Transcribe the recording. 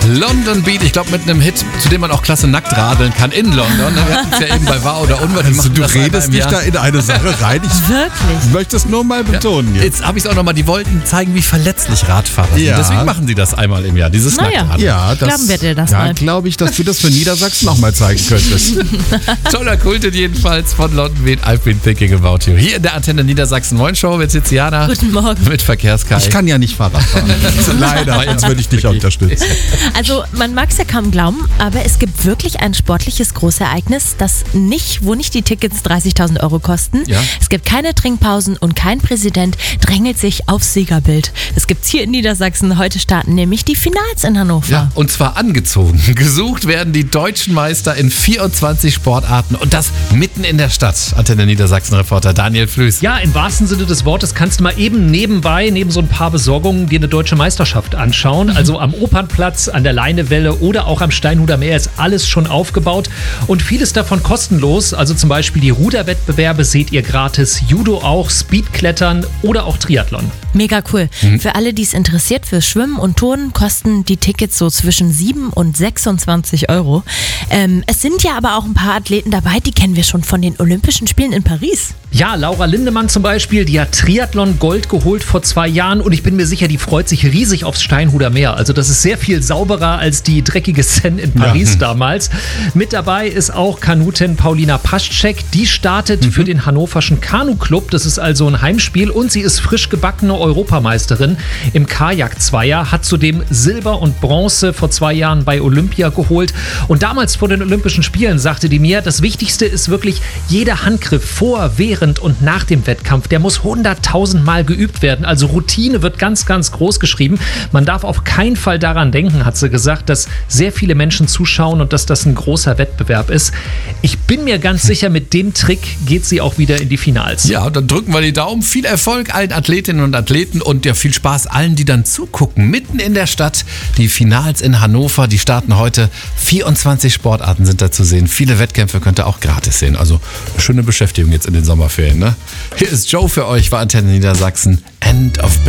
London Beat, ich glaube mit einem Hit, zu dem man auch klasse nackt radeln kann in London. Wir hatten es ja eben bei Wahr oder Unwahr. Also du redest dich da in eine Sache rein. Ich möchte es nur mal betonen jetzt. Jetzt habe ich es auch nochmal, die wollten zeigen, wie verletzlich Radfahrer sind. Ja. Deswegen machen die das einmal im Jahr, dieses Nacktradeln. Ja, Glauben wir dir das mal. glaube ich, dass du das für Niedersachsen noch mal zeigen könntest. Toller Kultet jedenfalls von London Beat. I've been thinking about you. Hier in der Antenne Niedersachsen Moin Show mit Tiziana. Guten Morgen. Mit Verkehrskai. Ich kann ja nicht Fahrrad fahren. Leider, sonst würde ich dich unterstützen. Also man mag es ja kaum glauben, aber es gibt wirklich ein sportliches Großereignis, wo nicht die Tickets 30.000 Euro kosten. Ja. Es gibt keine Trinkpausen und kein Präsident drängelt sich aufs Siegerbild. Das gibt's hier in Niedersachsen. Heute starten nämlich die Finals in Hannover. Ja, und zwar angezogen. Gesucht werden die deutschen Meister in 24 Sportarten und das mitten in der Stadt. Antenne Niedersachsen-Reporter Daniel Flüß. Ja, im wahrsten Sinne des Wortes kannst du mal eben nebenbei, neben so ein paar Besorgungen, dir eine deutsche Meisterschaft anschauen. Also am Opernplatz, an der Leinewelle oder auch am Steinhuder Meer ist alles schon aufgebaut und vieles davon kostenlos. Also zum Beispiel die Ruderwettbewerbe seht ihr gratis, Judo auch, Speedklettern oder auch Triathlon. Mega cool. Für alle, die es interessiert, fürs Schwimmen und Turnen kosten die Tickets so zwischen 7 und 26 Euro. Es sind ja aber auch ein paar Athleten dabei, die kennen wir schon von den Olympischen Spielen in Paris. Ja, Laura Lindemann zum Beispiel, die hat Triathlon Gold geholt vor 2 Jahren und ich bin mir sicher, die freut sich riesig aufs Steinhuder Meer. Also das ist sehr viel sauberer als die dreckige Seine in Paris damals. Mit dabei ist auch Kanutin Paulina Paschek. Die startet für den Hannoverschen Kanu-Club. Das ist also ein Heimspiel und sie ist frisch gebackene Europameisterin im Kajak-Zweier, hat zudem Silber und Bronze vor 2 Jahren bei Olympia geholt. Und damals vor den Olympischen Spielen sagte die mir, das Wichtigste ist wirklich jeder Handgriff vor, während und nach dem Wettkampf. Der muss 100.000 Mal geübt werden. Also Routine wird ganz, ganz groß geschrieben. Man darf auf keinen Fall daran denken, hat sie gesagt, dass sehr viele Menschen zuschauen und dass das ein großer Wettbewerb ist. Ich bin mir ganz sicher, mit dem Trick geht sie auch wieder in die Finals. Ja, dann drücken wir die Daumen. Viel Erfolg allen Athletinnen und Athleten und ja, viel Spaß allen, die dann zugucken. Mitten in der Stadt, die Finals in Hannover, die starten heute. 24 Sportarten sind da zu sehen. Viele Wettkämpfe könnt ihr auch gratis sehen. Also eine schöne Beschäftigung jetzt in den Sommerferien. Ne? Hier ist Joe für euch, war Antenne Niedersachsen. End of Big.